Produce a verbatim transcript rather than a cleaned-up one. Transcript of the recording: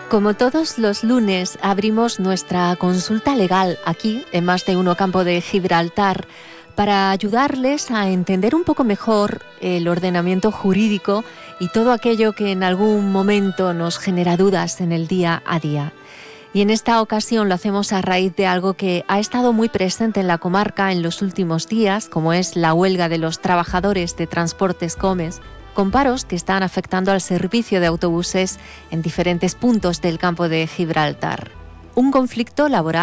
Como todos los lunes, abrimos nuestra consulta legal aquí, en Más de Uno Campo de Gibraltar, para ayudarles a entender un poco mejor el ordenamiento jurídico y todo aquello que en algún momento nos genera dudas en el día a día. Y en esta ocasión lo hacemos a raíz de algo que ha estado muy presente en la comarca en los últimos días, como es la huelga de los trabajadores de Transportes Comes, con paros que están afectando al servicio de autobuses en diferentes puntos del campo de Gibraltar. Un conflicto laboral